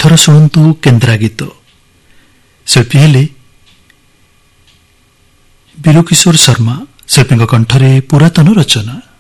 ଏଥର ଶୁଣନ୍ତୁ କେନ୍ଦ୍ରା ଗୀତ। ଶିଳ୍ପୀ ହେଲେ ବିଲୁକିଶୋର ଶର୍ମା। ଶିଳ୍ପୀଙ୍କ କଣ୍ଠରେ ପୁରାତନ ରଚନା।